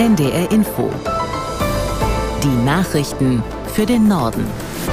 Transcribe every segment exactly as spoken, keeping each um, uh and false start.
N D R Info. Die Nachrichten für den Norden.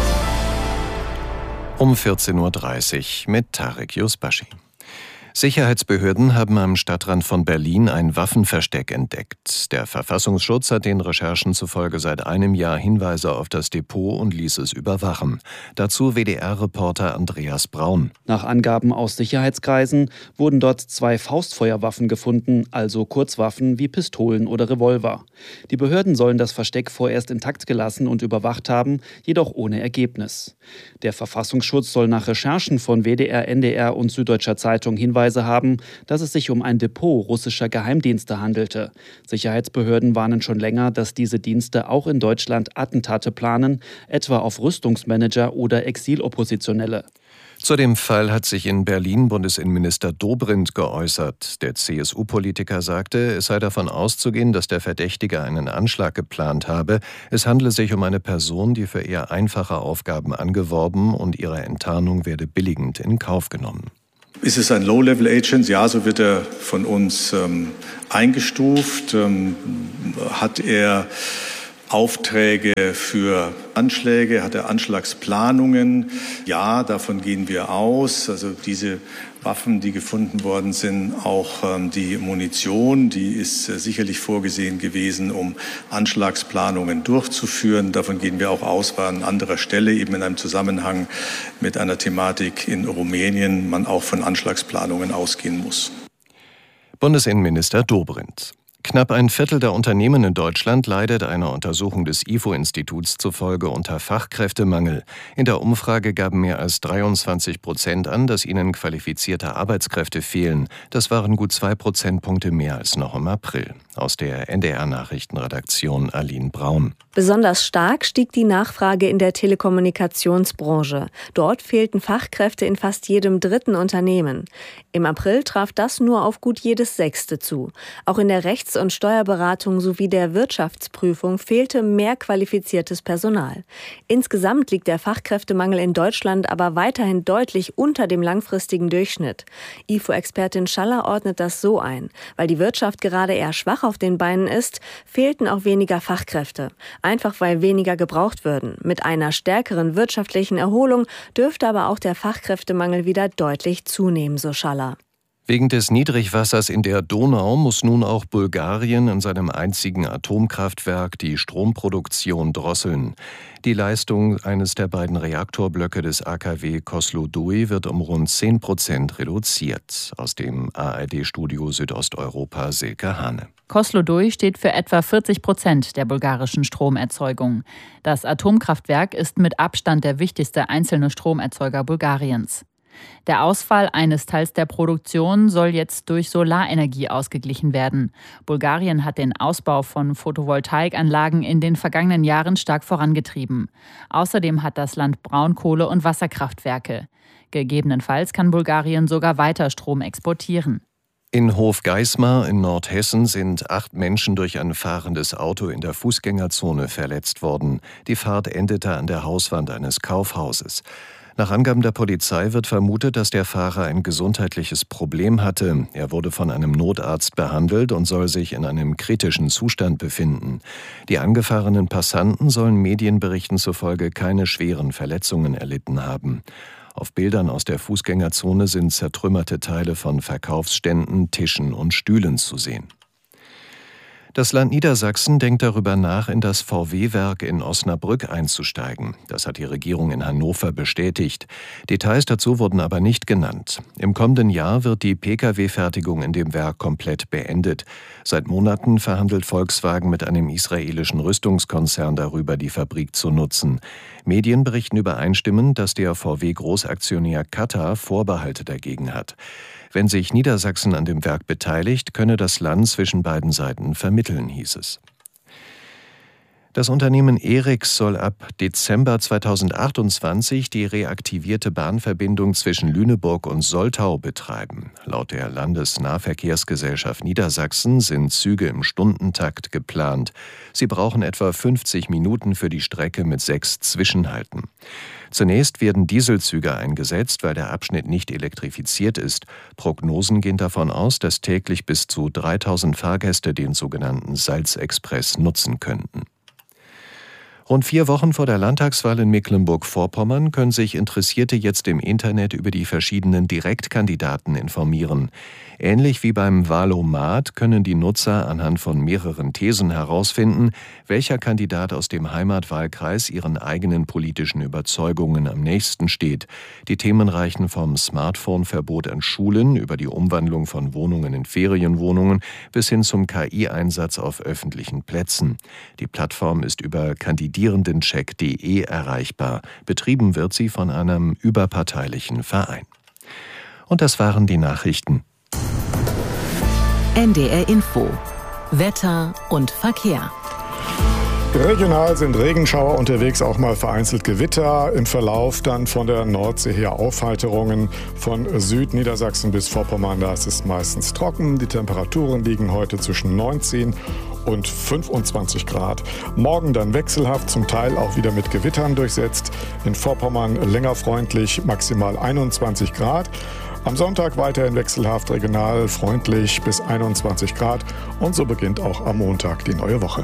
Um vierzehn Uhr dreißig mit Tarek Yusbashi. Sicherheitsbehörden haben am Stadtrand von Berlin ein Waffenversteck entdeckt. Der Verfassungsschutz hat den Recherchen zufolge seit einem Jahr Hinweise auf das Depot und ließ es überwachen. Dazu W D R-Reporter Andreas Braun. Nach Angaben aus Sicherheitskreisen wurden dort zwei Faustfeuerwaffen gefunden, also Kurzwaffen wie Pistolen oder Revolver. Die Behörden sollen das Versteck vorerst intakt gelassen und überwacht haben, jedoch ohne Ergebnis. Der Verfassungsschutz soll nach Recherchen von W D R, N D R und Süddeutscher Zeitung Hinweise haben, dass es sich um ein Depot russischer Geheimdienste handelte. Sicherheitsbehörden warnen schon länger, dass diese Dienste auch in Deutschland Attentate planen, etwa auf Rüstungsmanager oder Exiloppositionelle. Zu dem Fall hat sich in Berlin Bundesinnenminister Dobrindt geäußert. Der C S U-Politiker sagte, es sei davon auszugehen, dass der Verdächtige einen Anschlag geplant habe. Es handle sich um eine Person, die für eher einfache Aufgaben angeworben und ihre Enttarnung werde billigend in Kauf genommen. Ist es ein Low-Level-Agent? Ja, so wird er von uns ähm, eingestuft. Ähm, hat er Aufträge für Anschläge? Hat er Anschlagsplanungen? Ja, davon gehen wir aus. Also diese Waffen, die gefunden worden sind, auch ähm, die Munition, die ist äh, sicherlich vorgesehen gewesen, um Anschlagsplanungen durchzuführen. Davon gehen wir auch aus, weil an anderer Stelle, eben in einem Zusammenhang mit einer Thematik in Rumänien, man auch von Anschlagsplanungen ausgehen muss. Bundesinnenminister Dobrindt. Knapp ein Viertel der Unternehmen in Deutschland leidet einer Untersuchung des I F O-Instituts zufolge unter Fachkräftemangel. In der Umfrage gaben mehr als dreiundzwanzig Prozent an, dass ihnen qualifizierte Arbeitskräfte fehlen. Das waren gut zwei Prozentpunkte mehr als noch im April. Aus der N D R-Nachrichtenredaktion Aline Braun. Besonders stark stieg die Nachfrage in der Telekommunikationsbranche. Dort fehlten Fachkräfte in fast jedem dritten Unternehmen. Im April traf das nur auf gut jedes sechste zu. Auch in der Rechts- und Steuerberatung sowie der Wirtschaftsprüfung fehlte mehr qualifiziertes Personal. Insgesamt liegt der Fachkräftemangel in Deutschland aber weiterhin deutlich unter dem langfristigen Durchschnitt. I F O-Expertin Schaller ordnet das so ein. Weil die Wirtschaft gerade eher schwach auf den Beinen ist, fehlten auch weniger Fachkräfte. Einfach weil weniger gebraucht würden. Mit einer stärkeren wirtschaftlichen Erholung dürfte aber auch der Fachkräftemangel wieder deutlich zunehmen, so Schaller. Wegen des Niedrigwassers in der Donau muss nun auch Bulgarien in seinem einzigen Atomkraftwerk die Stromproduktion drosseln. Die Leistung eines der beiden Reaktorblöcke des A K W Kozloduy wird um rund zehn Prozent reduziert. Aus dem A R D-Studio Südosteuropa Silke Hane. Kozloduy steht für etwa vierzig Prozent der bulgarischen Stromerzeugung. Das Atomkraftwerk ist mit Abstand der wichtigste einzelne Stromerzeuger Bulgariens. Der Ausfall eines Teils der Produktion soll jetzt durch Solarenergie ausgeglichen werden. Bulgarien hat den Ausbau von Photovoltaikanlagen in den vergangenen Jahren stark vorangetrieben. Außerdem hat das Land Braunkohle- und Wasserkraftwerke. Gegebenenfalls kann Bulgarien sogar weiter Strom exportieren. In Hofgeismar in Nordhessen sind acht Menschen durch ein fahrendes Auto in der Fußgängerzone verletzt worden. Die Fahrt endete an der Hauswand eines Kaufhauses. Nach Angaben der Polizei wird vermutet, dass der Fahrer ein gesundheitliches Problem hatte. Er wurde von einem Notarzt behandelt und soll sich in einem kritischen Zustand befinden. Die angefahrenen Passanten sollen Medienberichten zufolge keine schweren Verletzungen erlitten haben. Auf Bildern aus der Fußgängerzone sind zertrümmerte Teile von Verkaufsständen, Tischen und Stühlen zu sehen. Das Land Niedersachsen denkt darüber nach, in das V W-Werk in Osnabrück einzusteigen. Das hat die Regierung in Hannover bestätigt. Details dazu wurden aber nicht genannt. Im kommenden Jahr wird die P K W-Fertigung in dem Werk komplett beendet. Seit Monaten verhandelt Volkswagen mit einem israelischen Rüstungskonzern darüber, die Fabrik zu nutzen. Medien berichten übereinstimmend, dass der V W-Großaktionär Katar Vorbehalte dagegen hat. Wenn sich Niedersachsen an dem Werk beteiligt, könne das Land zwischen beiden Seiten vermitteln, hieß es. Das Unternehmen Erics soll ab Dezember zweitausendachtundzwanzig die reaktivierte Bahnverbindung zwischen Lüneburg und Soltau betreiben. Laut der Landesnahverkehrsgesellschaft Niedersachsen sind Züge im Stundentakt geplant. Sie brauchen etwa fünfzig Minuten für die Strecke mit sechs Zwischenhalten. Zunächst werden Dieselzüge eingesetzt, weil der Abschnitt nicht elektrifiziert ist. Prognosen gehen davon aus, dass täglich bis zu dreitausend Fahrgäste den sogenannten Salzexpress nutzen könnten. Rund vier Wochen vor der Landtagswahl in Mecklenburg-Vorpommern können sich Interessierte jetzt im Internet über die verschiedenen Direktkandidaten informieren. Ähnlich wie beim Wahlomat können die Nutzer anhand von mehreren Thesen herausfinden, welcher Kandidat aus dem Heimatwahlkreis ihren eigenen politischen Überzeugungen am nächsten steht. Die Themen reichen vom Smartphone-Verbot an Schulen über die Umwandlung von Wohnungen in Ferienwohnungen bis hin zum K I-Einsatz auf öffentlichen Plätzen. Die Plattform ist über kandidierendencheck punkt de erreichbar. Betrieben wird sie von einem überparteilichen Verein. Und das waren die Nachrichten. N D R Info. Wetter und Verkehr. Regional sind Regenschauer unterwegs, auch mal vereinzelt Gewitter. Im Verlauf dann von der Nordsee her Aufheiterungen von Südniedersachsen bis Vorpommern. Da ist es meistens trocken. Die Temperaturen liegen heute zwischen neunzehn und fünfundzwanzig Grad. Morgen dann wechselhaft, zum Teil auch wieder mit Gewittern durchsetzt. In Vorpommern länger freundlich, maximal einundzwanzig Grad. Am Sonntag weiterhin wechselhaft, regional freundlich bis einundzwanzig Grad. Und so beginnt auch am Montag die neue Woche.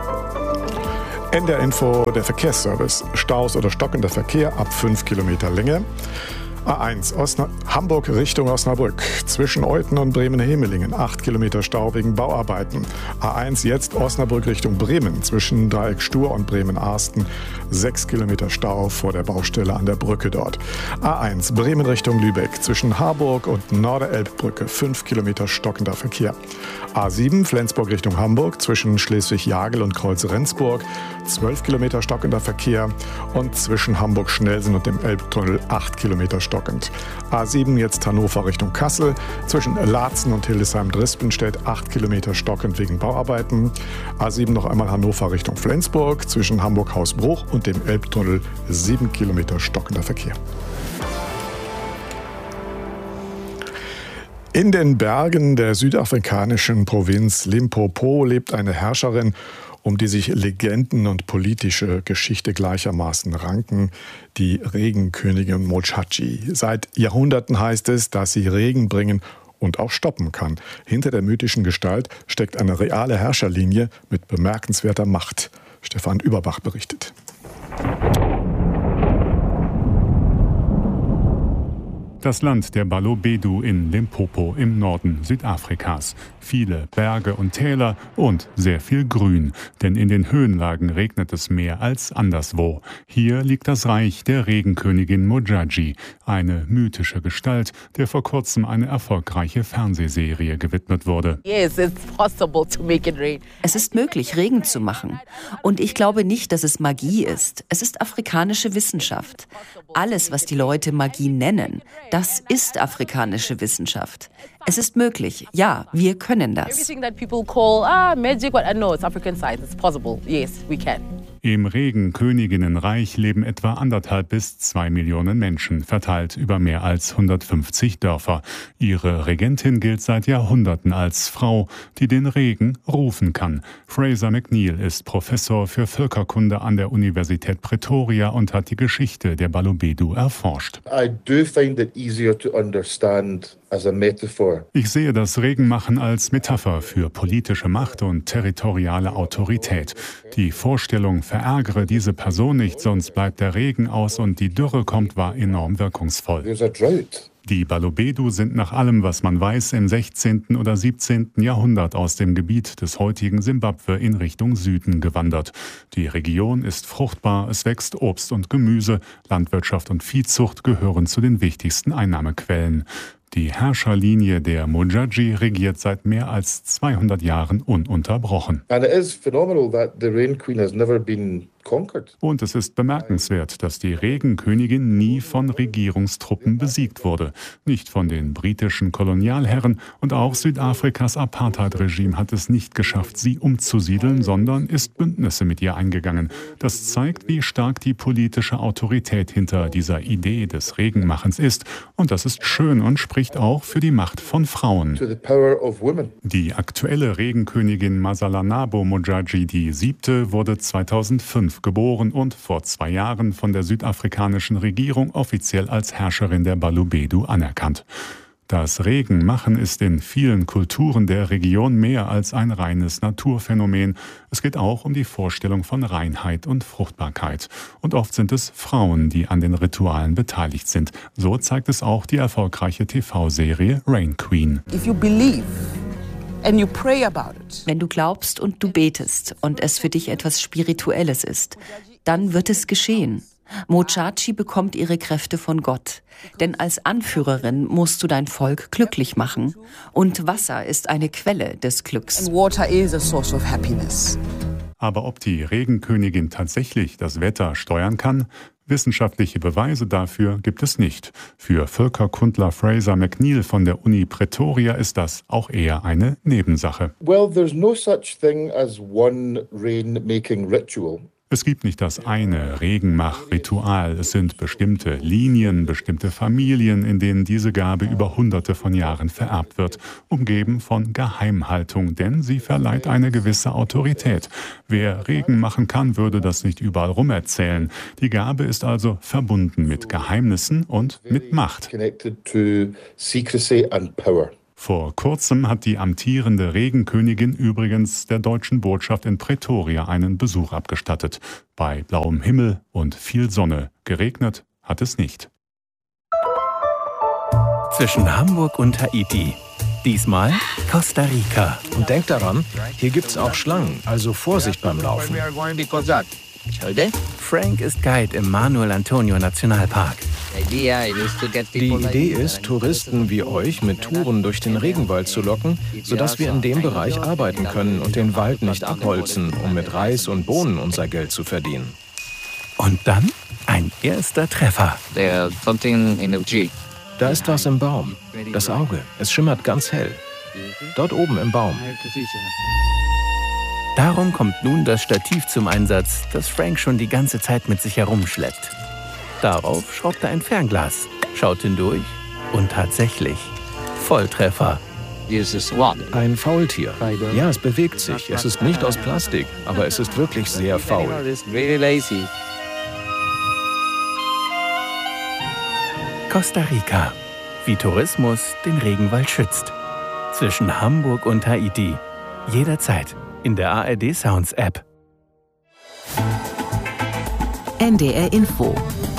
N D R Info, der Verkehrsservice. Staus oder stockender Verkehr ab fünf Kilometer Länge. A eins, Osna- Hamburg Richtung Osnabrück. Zwischen Euthen und Bremen-Hemelingen. acht Kilometer Stau wegen Bauarbeiten. A eins jetzt Osnabrück Richtung Bremen. Zwischen Dreieck Stur und Bremen-Arsten. sechs Kilometer Stau vor der Baustelle an der Brücke dort. A eins Bremen Richtung Lübeck. Zwischen Harburg und Norderelbbrücke. fünf Kilometer stockender Verkehr. A sieben Flensburg Richtung Hamburg. Zwischen Schleswig-Jagel und Kreuz-Rendsburg. zwölf Kilometer stockender Verkehr. Und zwischen Hamburg-Schnelsen und dem Elbtunnel acht Kilometer stockend. A sieben jetzt Hannover Richtung Kassel. Zwischen Laatzen und Hildesheim-Drispenstedt acht Kilometer stockend wegen Bauarbeiten. A sieben noch einmal Hannover Richtung Flensburg. Zwischen Hamburg-Hausbruch und dem Elbtunnel sieben Kilometer stockender Verkehr. In den Bergen der südafrikanischen Provinz Limpopo lebt eine Herrscherin, um die sich Legenden und politische Geschichte gleichermaßen ranken, die Regenkönigin Mojaji. Seit Jahrhunderten heißt es, dass sie Regen bringen und auch stoppen kann. Hinter der mythischen Gestalt steckt eine reale Herrscherlinie mit bemerkenswerter Macht. Stefan Überbach berichtet. Das Land der Balobedu in Limpopo im Norden Südafrikas. Viele Berge und Täler und sehr viel Grün, denn in den Höhenlagen regnet es mehr als anderswo. Hier liegt das Reich der Regenkönigin Mojaji, eine mythische Gestalt, der vor kurzem eine erfolgreiche Fernsehserie gewidmet wurde. Yes, it's possible to make it rain. Es ist möglich, Regen zu machen. Und ich glaube nicht, dass es Magie ist. Es ist afrikanische Wissenschaft. Alles, was die Leute Magie nennen, das ist afrikanische Wissenschaft. Es ist möglich. Ja, wir können das. Everything that people call ah magic, what I know, it's African science. It's possible. Yes, we can. Im Regenköniginnenreich leben etwa anderthalb bis zwei Millionen Menschen, verteilt über mehr als hundertfünfzig Dörfer. Ihre Regentin gilt seit Jahrhunderten als Frau, die den Regen rufen kann. Fraser McNeil ist Professor für Völkerkunde an der Universität Pretoria und hat die Geschichte der Balobedu erforscht. I do find it easier to understand as a metaphor. Ich sehe das Regenmachen als Metapher für politische Macht und territoriale Autorität. Die Vorstellung, verärgere diese Person nicht, sonst bleibt der Regen aus und die Dürre kommt, war enorm wirkungsvoll. There's a drought. Die Balobedu sind nach allem, was man weiß, im sechzehnten oder siebzehnten Jahrhundert aus dem Gebiet des heutigen Simbabwe in Richtung Süden gewandert. Die Region ist fruchtbar, es wächst Obst und Gemüse, Landwirtschaft und Viehzucht gehören zu den wichtigsten Einnahmequellen. Die Herrscherlinie der Mojaji regiert seit mehr als zweihundert Jahren ununterbrochen. And it is phenomenal that the Rain Queen has never been Und es ist bemerkenswert, dass die Regenkönigin nie von Regierungstruppen besiegt wurde. Nicht von den britischen Kolonialherren, und auch Südafrikas Apartheid-Regime hat es nicht geschafft, sie umzusiedeln, sondern ist Bündnisse mit ihr eingegangen. Das zeigt, wie stark die politische Autorität hinter dieser Idee des Regenmachens ist. Und das ist schön und spricht auch für die Macht von Frauen. Die aktuelle Regenkönigin Masalanabo Modjadji die Siebte wurde zweitausendfünf geboren und vor zwei Jahren von der südafrikanischen Regierung offiziell als Herrscherin der Balobedu anerkannt. Das Regenmachen ist in vielen Kulturen der Region mehr als ein reines Naturphänomen. Es geht auch um die Vorstellung von Reinheit und Fruchtbarkeit. Und oft sind es Frauen, die an den Ritualen beteiligt sind. So zeigt es auch die erfolgreiche T V-Serie Rain Queen. If you believe and you pray about it. Wenn du glaubst und du betest und es für dich etwas Spirituelles ist, dann wird es geschehen. Modjadji bekommt ihre Kräfte von Gott. Denn als Anführerin musst du dein Volk glücklich machen. Und Wasser ist eine Quelle des Glücks. And water is a source of happiness. Aber ob die Regenkönigin tatsächlich das Wetter steuern kann? Wissenschaftliche Beweise dafür gibt es nicht. Für Völkerkundler Fraser McNeill von der Uni Pretoria ist das auch eher eine Nebensache. Well, there's no such thing as one rain-making ritual. Es gibt nicht das eine Regenmach-Ritual. Es sind bestimmte Linien, bestimmte Familien, in denen diese Gabe über Hunderte von Jahren vererbt wird, umgeben von Geheimhaltung, denn sie verleiht eine gewisse Autorität. Wer Regen machen kann, würde das nicht überall rumerzählen. Die Gabe ist also verbunden mit Geheimnissen und mit Macht. Vor kurzem hat die amtierende Regenkönigin übrigens der deutschen Botschaft in Pretoria einen Besuch abgestattet. Bei blauem Himmel und viel Sonne. Geregnet hat es nicht. Zwischen Hamburg und Haiti. Diesmal Costa Rica. Und denkt daran, hier gibt's auch Schlangen, also Vorsicht beim Laufen. Frank ist Guide im Manuel Antonio Nationalpark. Die Idee ist, Touristen wie euch mit Touren durch den Regenwald zu locken, sodass wir in dem Bereich arbeiten können und den Wald nicht abholzen, um mit Reis und Bohnen unser Geld zu verdienen. Und dann ein erster Treffer. Da ist was im Baum. Das Auge. Es schimmert ganz hell. Dort oben im Baum. Darum kommt nun das Stativ zum Einsatz, das Frank schon die ganze Zeit mit sich herumschleppt. Darauf schraubt er ein Fernglas, schaut hindurch und tatsächlich Volltreffer. Ein Faultier. Ja, es bewegt sich. Es ist nicht aus Plastik, aber es ist wirklich sehr faul. Costa Rica. Wie Tourismus den Regenwald schützt. Zwischen Hamburg und Haiti. Jederzeit in der A R D Sounds App. N D R Info.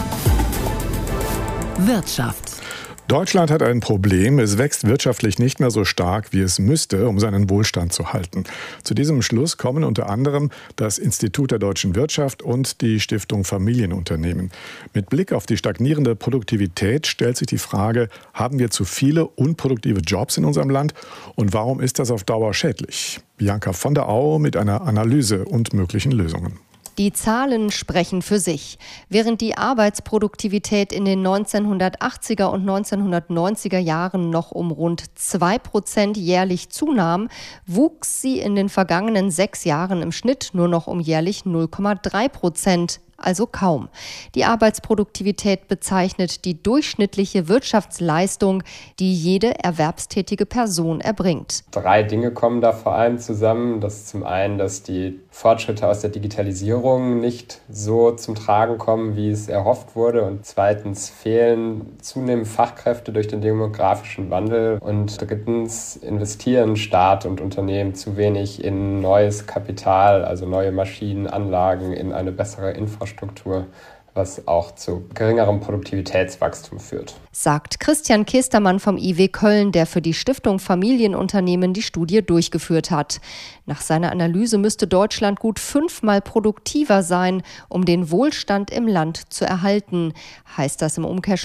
Wirtschaft. Deutschland hat ein Problem. Es wächst wirtschaftlich nicht mehr so stark, wie es müsste, um seinen Wohlstand zu halten. Zu diesem Schluss kommen unter anderem das Institut der deutschen Wirtschaft und die Stiftung Familienunternehmen. Mit Blick auf die stagnierende Produktivität stellt sich die Frage, haben wir zu viele unproduktive Jobs in unserem Land und warum ist das auf Dauer schädlich? Bianca von der Au mit einer Analyse und möglichen Lösungen. Die Zahlen sprechen für sich. Während die Arbeitsproduktivität in den neunzehnhundertachtziger und neunzehnhundertneunziger Jahren noch um rund zwei Prozent jährlich zunahm, wuchs sie in den vergangenen sechs Jahren im Schnitt nur noch um jährlich null Komma drei Prozent. Also kaum. Die Arbeitsproduktivität bezeichnet die durchschnittliche Wirtschaftsleistung, die jede erwerbstätige Person erbringt. Drei Dinge kommen da vor allem zusammen. Das ist zum einen, dass die Fortschritte aus der Digitalisierung nicht so zum Tragen kommen, wie es erhofft wurde. Und zweitens fehlen zunehmend Fachkräfte durch den demografischen Wandel. Und drittens investieren Staat und Unternehmen zu wenig in neues Kapital, also neue Maschinen, Anlagen, in eine bessere Infrastruktur. Struktur, was auch zu geringerem Produktivitätswachstum führt. Sagt Christian Kestermann vom I W Köln, der für die Stiftung Familienunternehmen die Studie durchgeführt hat. Nach seiner Analyse müsste Deutschland gut fünfmal produktiver sein, um den Wohlstand im Land zu erhalten. Heißt das im Umkehrschluss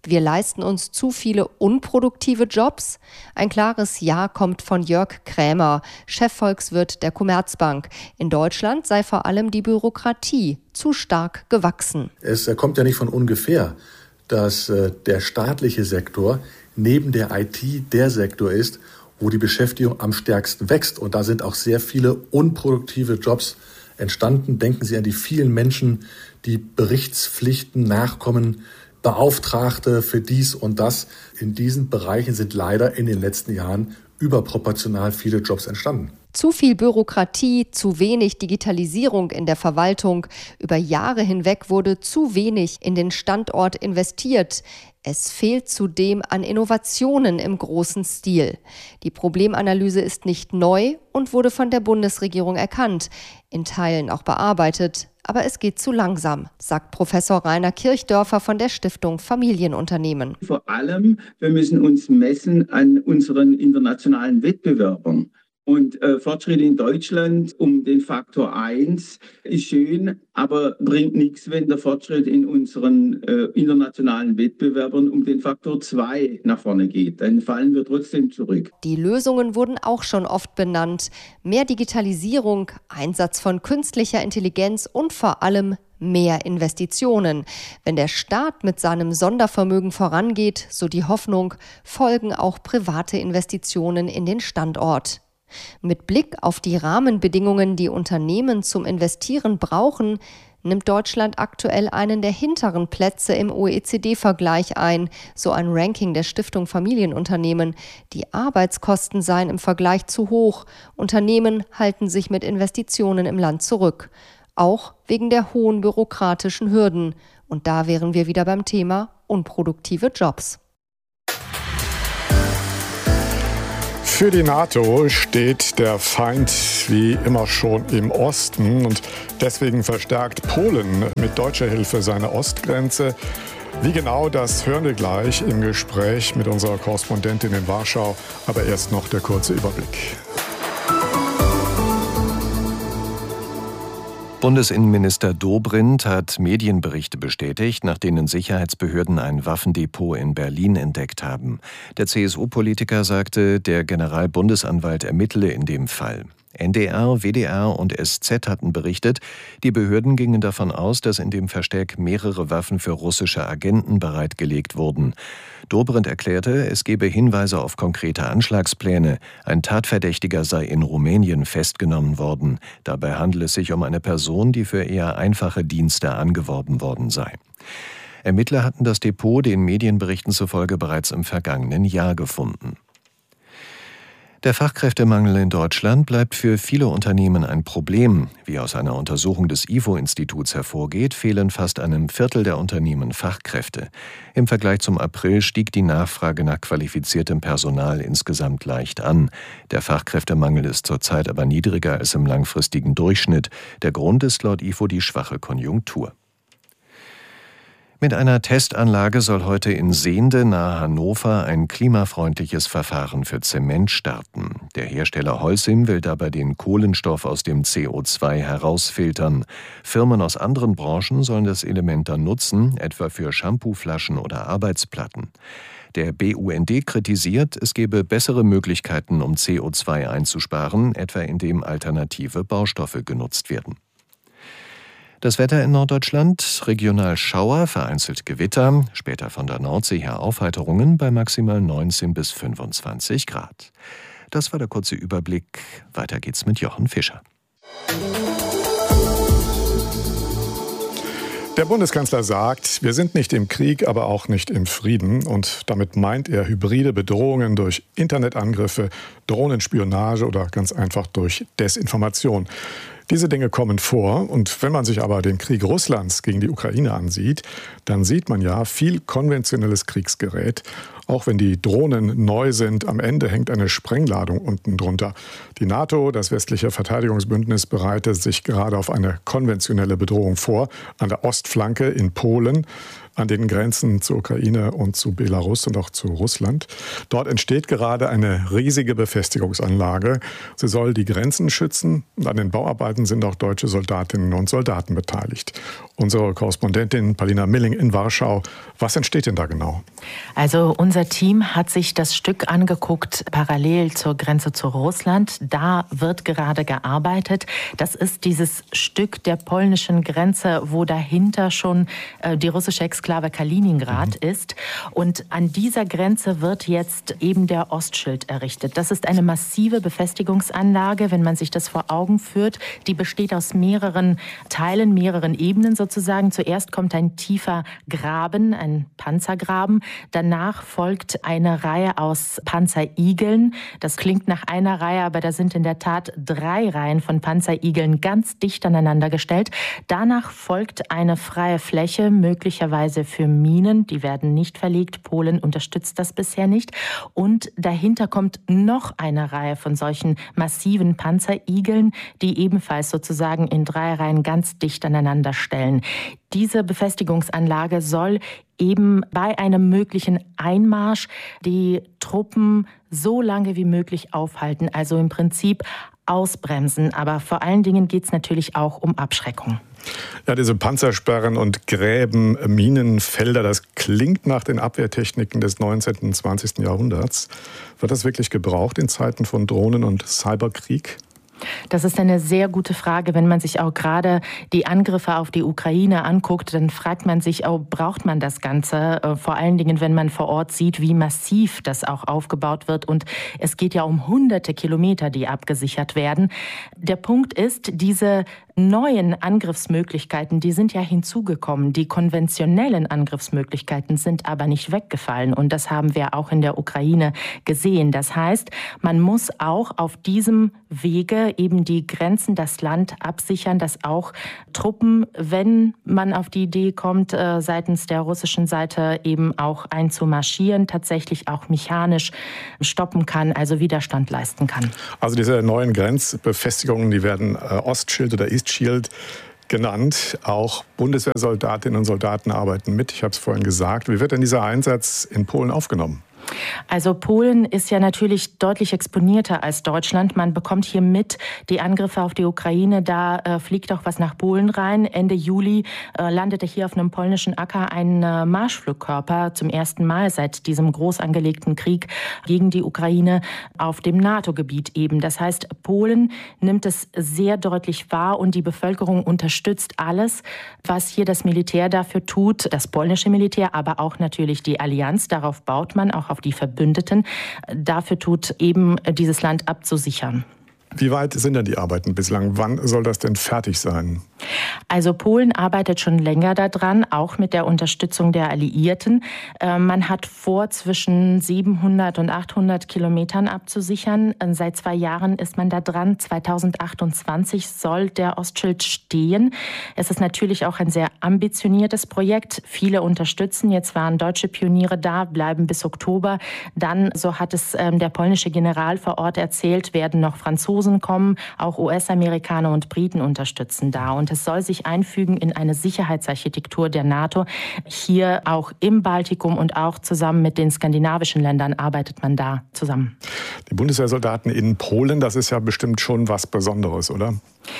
Wir leisten uns zu viele unproduktive Jobs? Ein klares Ja kommt von Jörg Krämer, Chefvolkswirt der Commerzbank. In Deutschland sei vor allem die Bürokratie zu stark gewachsen. Es kommt ja nicht von ungefähr, dass äh, der staatliche Sektor neben der I T der Sektor ist, wo die Beschäftigung am stärksten wächst. Und da sind auch sehr viele unproduktive Jobs entstanden. Denken Sie an die vielen Menschen, die Berichtspflichten nachkommen, Beauftragte für dies und das. In diesen Bereichen sind leider in den letzten Jahren überproportional viele Jobs entstanden. Zu viel Bürokratie, zu wenig Digitalisierung in der Verwaltung. Über Jahre hinweg wurde zu wenig in den Standort investiert. Es fehlt zudem an Innovationen im großen Stil. Die Problemanalyse ist nicht neu und wurde von der Bundesregierung erkannt, in Teilen auch bearbeitet. Aber es geht zu langsam, sagt Professor Rainer Kirchdörfer von der Stiftung Familienunternehmen. Vor allem, wir müssen uns messen an unseren internationalen Wettbewerbern. Und äh, Fortschritte in Deutschland um den Faktor eins ist schön, aber bringt nichts, wenn der Fortschritt in unseren äh, internationalen Wettbewerbern um den Faktor zwei nach vorne geht. Dann fallen wir trotzdem zurück. Die Lösungen wurden auch schon oft benannt. Mehr Digitalisierung, Einsatz von künstlicher Intelligenz und vor allem mehr Investitionen. Wenn der Staat mit seinem Sondervermögen vorangeht, so die Hoffnung, folgen auch private Investitionen in den Standort. Mit Blick auf die Rahmenbedingungen, die Unternehmen zum Investieren brauchen, nimmt Deutschland aktuell einen der hinteren Plätze im O E C D-Vergleich ein, so ein Ranking der Stiftung Familienunternehmen. Die Arbeitskosten seien im Vergleich zu hoch. Unternehmen halten sich mit Investitionen im Land zurück. Auch wegen der hohen bürokratischen Hürden. Und da wären wir wieder beim Thema unproduktive Jobs. Für die NATO steht der Feind wie immer schon im Osten und deswegen verstärkt Polen mit deutscher Hilfe seine Ostgrenze. Wie genau, das hören wir gleich im Gespräch mit unserer Korrespondentin in Warschau. Aber erst noch der kurze Überblick. Bundesinnenminister Dobrindt hat Medienberichte bestätigt, nach denen Sicherheitsbehörden ein Waffendepot in Berlin entdeckt haben. Der C S U-Politiker sagte, der Generalbundesanwalt ermittle in dem Fall. N D R, W D R und S Z hatten berichtet, die Behörden gingen davon aus, dass in dem Versteck mehrere Waffen für russische Agenten bereitgelegt wurden. Dobrindt erklärte, es gebe Hinweise auf konkrete Anschlagspläne. Ein Tatverdächtiger sei in Rumänien festgenommen worden. Dabei handele es sich um eine Person, die für eher einfache Dienste angeworben worden sei. Ermittler hatten das Depot den Medienberichten zufolge bereits im vergangenen Jahr gefunden. Der Fachkräftemangel in Deutschland bleibt für viele Unternehmen ein Problem. Wie aus einer Untersuchung des I F O-Instituts hervorgeht, fehlen fast einem Viertel der Unternehmen Fachkräfte. Im Vergleich zum April stieg die Nachfrage nach qualifiziertem Personal insgesamt leicht an. Der Fachkräftemangel ist zurzeit aber niedriger als im langfristigen Durchschnitt. Der Grund ist laut I F O die schwache Konjunktur. Mit einer Testanlage soll heute in Sehnde nahe Hannover ein klimafreundliches Verfahren für Zement starten. Der Hersteller Holcim will dabei den Kohlenstoff aus dem C O zwei herausfiltern. Firmen aus anderen Branchen sollen das Element dann nutzen, etwa für Shampooflaschen oder Arbeitsplatten. Der B U N D kritisiert, es gebe bessere Möglichkeiten, um C O zwei einzusparen, etwa indem alternative Baustoffe genutzt werden. Das Wetter in Norddeutschland, regional Schauer, vereinzelt Gewitter, später von der Nordsee her Aufheiterungen bei maximal neunzehn bis fünfundzwanzig Grad. Das war der kurze Überblick. Weiter geht's mit Jochen Fischer. Der Bundeskanzler sagt, wir sind nicht im Krieg, aber auch nicht im Frieden. Und damit meint er hybride Bedrohungen durch Internetangriffe, Drohnenspionage oder ganz einfach durch Desinformation. Diese Dinge kommen vor und wenn man sich aber den Krieg Russlands gegen die Ukraine ansieht, dann sieht man ja viel konventionelles Kriegsgerät, Auch wenn die Drohnen neu sind, am Ende hängt eine Sprengladung unten drunter. Die NATO, das westliche Verteidigungsbündnis, bereitet sich gerade auf eine konventionelle Bedrohung vor, an der Ostflanke in Polen, an den Grenzen zur Ukraine und zu Belarus und auch zu Russland. Dort entsteht gerade eine riesige Befestigungsanlage. Sie soll die Grenzen schützen und an den Bauarbeiten sind auch deutsche Soldatinnen und Soldaten beteiligt. Unsere Korrespondentin Paulina Milling in Warschau. Was entsteht denn da genau? Also unser Team hat sich das Stück angeguckt, parallel zur Grenze zu Russland. Da wird gerade gearbeitet. Das ist dieses Stück der polnischen Grenze, wo dahinter schon äh, die russische Exklave Kaliningrad mhm. ist. Und an dieser Grenze wird jetzt eben der Ostschild errichtet. Das ist eine massive Befestigungsanlage, wenn man sich das vor Augen führt. Die besteht aus mehreren Teilen, mehreren Ebenen sozusagen. Zuerst kommt ein tiefer Graben, ein Panzergraben. Danach folgt eine Reihe aus Panzerigeln. Das klingt nach einer Reihe, aber da sind in der Tat drei Reihen von Panzerigeln ganz dicht aneinander gestellt. Danach folgt eine freie Fläche, möglicherweise für Minen. Die werden nicht verlegt. Polen unterstützt das bisher nicht. Und dahinter kommt noch eine Reihe von solchen massiven Panzerigeln, die ebenfalls sozusagen in drei Reihen ganz dicht aneinander stellen. Diese Befestigungsanlage soll eben bei einem möglichen Einmarsch die Truppen so lange wie möglich aufhalten, also im Prinzip ausbremsen. Aber vor allen Dingen geht es natürlich auch um Abschreckung. Ja, diese Panzersperren und Gräben, Minenfelder, das klingt nach den Abwehrtechniken des neunzehnten und zwanzigsten Jahrhunderts. Wird das wirklich gebraucht in Zeiten von Drohnen- und Cyberkrieg? Das ist eine sehr gute Frage. Wenn man sich auch gerade die Angriffe auf die Ukraine anguckt, dann fragt man sich, oh, braucht man das Ganze? Vor allen Dingen, wenn man vor Ort sieht, wie massiv das auch aufgebaut wird. Und es geht ja um hunderte Kilometer, die abgesichert werden. Der Punkt ist, diese neuen Angriffsmöglichkeiten, die sind ja hinzugekommen. Die konventionellen Angriffsmöglichkeiten sind aber nicht weggefallen. Und das haben wir auch in der Ukraine gesehen. Das heißt, man muss auch auf diesem Wege eben die Grenzen, das Land absichern, dass auch Truppen, wenn man auf die Idee kommt, äh, seitens der russischen Seite eben auch einzumarschieren, tatsächlich auch mechanisch stoppen kann, also Widerstand leisten kann. Also diese neuen Grenzbefestigungen, die werden äh, Ostschild oder East Shield genannt. Auch Bundeswehrsoldatinnen und Soldaten arbeiten mit. Ich habe es vorhin gesagt. Wie wird denn dieser Einsatz in Polen aufgenommen? Also Polen ist ja natürlich deutlich exponierter als Deutschland. Man bekommt hier mit die Angriffe auf die Ukraine. Da äh, fliegt auch was nach Polen rein. Ende Juli äh, landete hier auf einem polnischen Acker ein äh, Marschflugkörper zum ersten Mal seit diesem groß angelegten Krieg gegen die Ukraine auf dem NATO-Gebiet eben. Das heißt, Polen nimmt es sehr deutlich wahr und die Bevölkerung unterstützt alles, was hier das Militär dafür tut, das polnische Militär, aber auch natürlich die Allianz. Darauf baut man auch auf die Verbündeten, dafür tut eben dieses Land abzusichern. Wie weit sind denn die Arbeiten bislang? Wann soll das denn fertig sein? Also Polen arbeitet schon länger daran, auch mit der Unterstützung der Alliierten. Man hat vor, zwischen siebenhundert und achthundert Kilometern abzusichern. Seit zwei Jahren ist man da dran. zweitausendachtundzwanzig soll der Ostschild stehen. Es ist natürlich auch ein sehr ambitioniertes Projekt. Viele unterstützen. Jetzt waren deutsche Pioniere da, bleiben bis Oktober. Dann, so hat es der polnische General vor Ort erzählt, werden noch Franzosen kommen. Auch U S-Amerikaner und Briten unterstützen da. Und es soll sich einfügen in eine Sicherheitsarchitektur der NATO. Hier auch im Baltikum und auch zusammen mit den skandinavischen Ländern arbeitet man da zusammen. Die Bundeswehrsoldaten in Polen, das ist ja bestimmt schon was Besonderes, oder?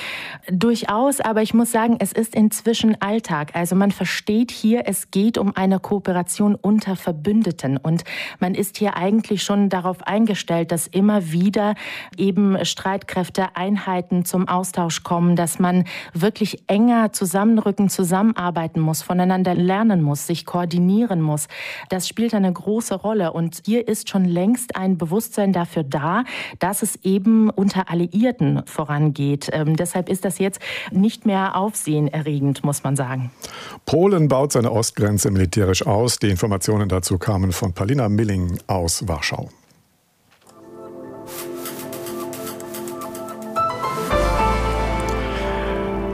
Durchaus, aber ich muss sagen, es ist inzwischen Alltag. Also man versteht hier, es geht um eine Kooperation unter Verbündeten und man ist hier eigentlich schon darauf eingestellt, dass immer wieder eben Streitkräfte, Einheiten zum Austausch kommen, dass man wirklich enger zusammenrücken, zusammenarbeiten muss, voneinander lernen muss, sich koordinieren muss. Das spielt eine große Rolle und hier ist schon längst ein Bewusstsein dafür da, dass es eben unter Alliierten vorangeht. Ähm, deshalb ist das jetzt nicht mehr aufsehenerregend, muss man sagen. Polen baut seine Ostgrenze militärisch aus. Die Informationen dazu kamen von Paulina Milling aus Warschau.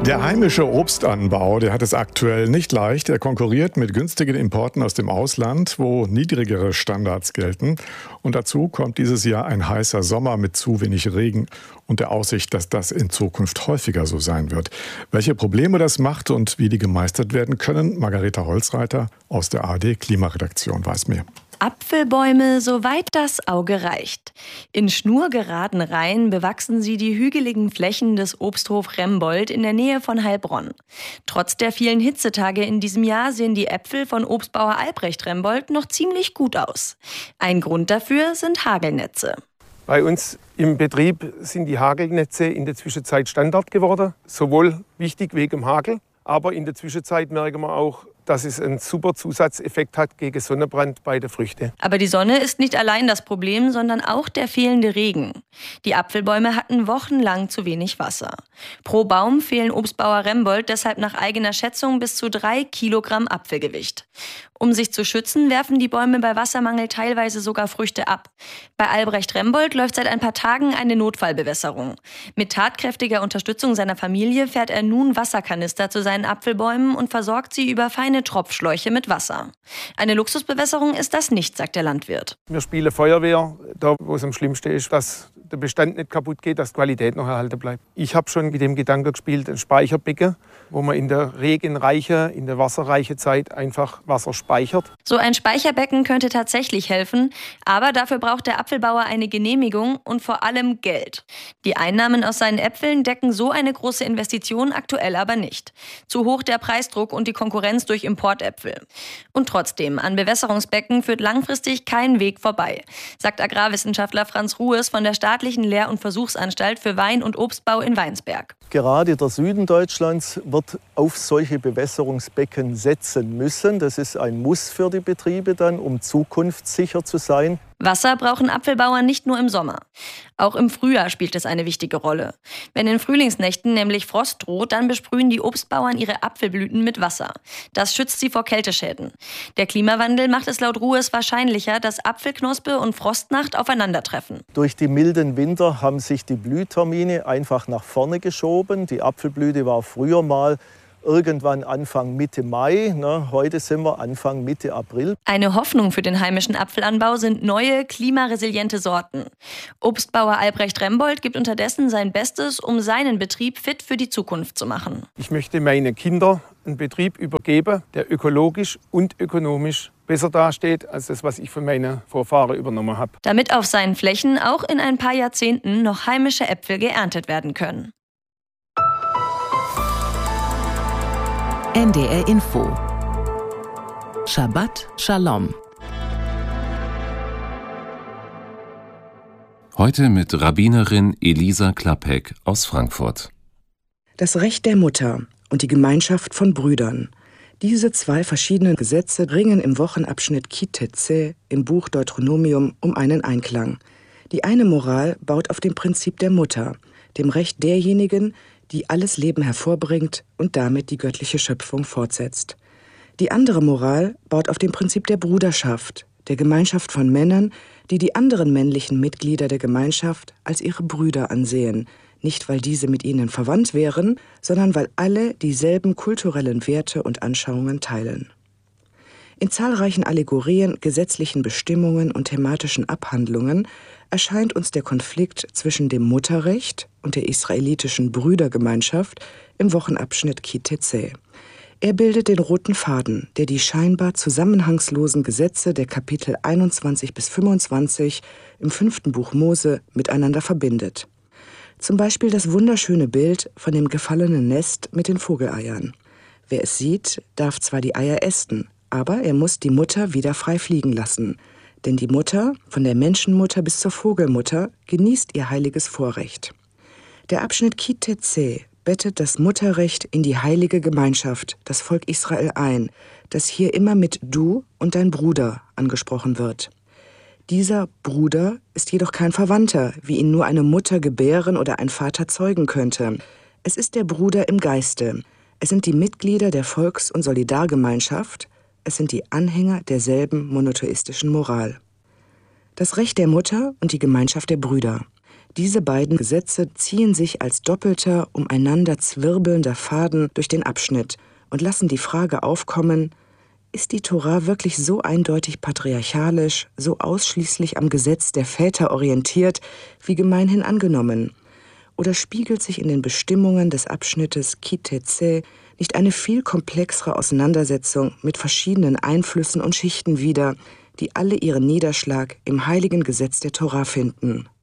Der heimische Obstanbau, der hat es aktuell nicht leicht. Er konkurriert mit günstigen Importen aus dem Ausland, wo niedrigere Standards gelten. Und dazu kommt dieses Jahr ein heißer Sommer mit zu wenig Regen und der Aussicht, dass das in Zukunft häufiger so sein wird. Welche Probleme das macht und wie die gemeistert werden können, Margareta Holzreiter aus der A R D Klimaredaktion weiß mehr. Apfelbäume, soweit das Auge reicht. In schnurgeraden Reihen bewachsen sie die hügeligen Flächen des Obsthof Rembold in der Nähe von Heilbronn. Trotz der vielen Hitzetage in diesem Jahr sehen die Äpfel von Obstbauer Albrecht Rembold noch ziemlich gut aus. Ein Grund dafür sind Hagelnetze. Bei uns im Betrieb sind die Hagelnetze in der Zwischenzeit Standard geworden. Sowohl wichtig wegen dem Hagel, aber in der Zwischenzeit merken wir auch, dass es einen super Zusatzeffekt hat gegen Sonnenbrand bei den Früchten. Aber die Sonne ist nicht allein das Problem, sondern auch der fehlende Regen. Die Apfelbäume hatten wochenlang zu wenig Wasser. Pro Baum fehlen Obstbauer Rembold deshalb nach eigener Schätzung bis zu drei Kilogramm Apfelgewicht. Um sich zu schützen, werfen die Bäume bei Wassermangel teilweise sogar Früchte ab. Bei Albrecht Rembold läuft seit ein paar Tagen eine Notfallbewässerung. Mit tatkräftiger Unterstützung seiner Familie fährt er nun Wasserkanister zu seinen Apfelbäumen und versorgt sie über feine Tropfschläuche mit Wasser. Eine Luxusbewässerung ist das nicht, sagt der Landwirt. Wir spielen Feuerwehr, da wo es am schlimmsten ist, dass der Bestand nicht kaputt geht, dass die Qualität noch erhalten bleibt. Ich habe schon mit dem Gedanken gespielt, ein Speicherbecken, wo man in der regenreichen, in der wasserreichen Zeit einfach Wasser speichert. So ein Speicherbecken könnte tatsächlich helfen, aber dafür braucht der Apfelbauer eine Genehmigung und vor allem Geld. Die Einnahmen aus seinen Äpfeln decken so eine große Investition aktuell aber nicht. Zu hoch der Preisdruck und die Konkurrenz durch Importäpfel. Und trotzdem, an Bewässerungsbecken führt langfristig kein Weg vorbei, sagt Agrarwissenschaftler Franz Ruhes von der staatlichen Lehr- und Versuchsanstalt für Wein- und Obstbau in Weinsberg. Gerade der Süden Deutschlands wird auf solche Bewässerungsbecken setzen müssen. Das ist ein Muss für die Betriebe dann, um zukunftssicher zu sein. Wasser brauchen Apfelbauern nicht nur im Sommer. Auch im Frühjahr spielt es eine wichtige Rolle. Wenn in Frühlingsnächten nämlich Frost droht, dann besprühen die Obstbauern ihre Apfelblüten mit Wasser. Das schützt sie vor Kälteschäden. Der Klimawandel macht es laut Ruhes wahrscheinlicher, dass Apfelknospe und Frostnacht aufeinandertreffen. Durch die milden Winter haben sich die Blühtermine einfach nach vorne geschoben. Die Apfelblüte war früher mal irgendwann Anfang Mitte Mai, ne, heute sind wir Anfang Mitte April. Eine Hoffnung für den heimischen Apfelanbau sind neue, klimaresiliente Sorten. Obstbauer Albrecht Rembold gibt unterdessen sein Bestes, um seinen Betrieb fit für die Zukunft zu machen. Ich möchte meinen Kindern einen Betrieb übergeben, der ökologisch und ökonomisch besser dasteht als das, was ich von meinen Vorfahren übernommen habe. Damit auf seinen Flächen auch in ein paar Jahrzehnten noch heimische Äpfel geerntet werden können. N D R Info. Shabbat Shalom. Heute mit Rabbinerin Elisa Klappek aus Frankfurt. Das Recht der Mutter und die Gemeinschaft von Brüdern. Diese zwei verschiedenen Gesetze ringen im Wochenabschnitt Ki Tetzeh im Buch Deuteronomium um einen Einklang. Die eine Moral baut auf dem Prinzip der Mutter, dem Recht derjenigen, die alles Leben hervorbringt und damit die göttliche Schöpfung fortsetzt. Die andere Moral baut auf dem Prinzip der Bruderschaft, der Gemeinschaft von Männern, die die anderen männlichen Mitglieder der Gemeinschaft als ihre Brüder ansehen, nicht weil diese mit ihnen verwandt wären, sondern weil alle dieselben kulturellen Werte und Anschauungen teilen. In zahlreichen Allegorien, gesetzlichen Bestimmungen und thematischen Abhandlungen erscheint uns der Konflikt zwischen dem Mutterrecht und der israelitischen Brüdergemeinschaft im Wochenabschnitt Ki Tetzeh. Er bildet den roten Faden, der die scheinbar zusammenhangslosen Gesetze der Kapitel einundzwanzig bis fünfundzwanzig im fünften Buch Mose miteinander verbindet. Zum Beispiel das wunderschöne Bild von dem gefallenen Nest mit den Vogeleiern. Wer es sieht, darf zwar die Eier ästen, aber er muss die Mutter wieder frei fliegen lassen. Denn die Mutter, von der Menschenmutter bis zur Vogelmutter, genießt ihr heiliges Vorrecht. Der Abschnitt Ki Tetzeh bettet das Mutterrecht in die heilige Gemeinschaft, das Volk Israel ein, das hier immer mit du und dein Bruder angesprochen wird. Dieser Bruder ist jedoch kein Verwandter, wie ihn nur eine Mutter gebären oder ein Vater zeugen könnte. Es ist der Bruder im Geiste. Es sind die Mitglieder der Volks- und Solidargemeinschaft. Es sind die Anhänger derselben monotheistischen Moral. Das Recht der Mutter und die Gemeinschaft der Brüder. Diese beiden Gesetze ziehen sich als doppelter, umeinander zwirbelnder Faden durch den Abschnitt und lassen die Frage aufkommen: Ist die Tora wirklich so eindeutig patriarchalisch, so ausschließlich am Gesetz der Väter orientiert, wie gemeinhin angenommen? Oder spiegelt sich in den Bestimmungen des Abschnittes Ki Tse nicht eine viel komplexere Auseinandersetzung mit verschiedenen Einflüssen und Schichten wider, die alle ihren Niederschlag im heiligen Gesetz der Tora finden?